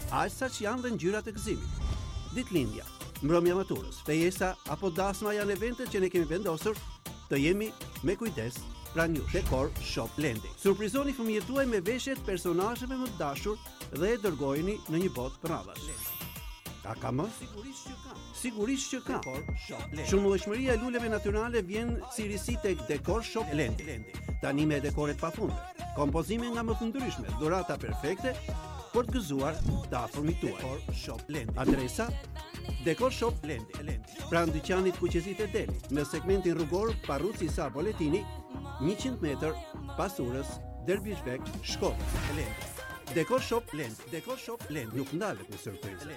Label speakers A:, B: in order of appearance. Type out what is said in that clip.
A: aq sa që janë dhe ngjyrat e gëzimit. Ditëlindja, mbrëmja maturës, fejesa apo dasma janë eventet që ne kemi vendosur të jemi me kujdes pranë jush. Dekor Shop Lendi. Surprizoni fëmijët tuaj me veshjet personazheve më të dashur dhe e dërgojeni në një botë pravash. A ka më? Sigurisht që ka. Shumëllojshmëria e luleve natyrale vjen si risi tek Dekor Shop Lendi. Tani me dekoret pafundme, kompozime nga më të ndryshme, dhurata perfekte për të gëzuar të afërmit tuaj. Adresa Dekor Shop Lendi. Pranë dyqanit Kuqezit e Deli, në segmentin rrugor Parruci Sa Boletini, 100 metër pas urës Dervishbek, Shkodër. Dekor Shop Lendi. Nuk ndalet në surprizë.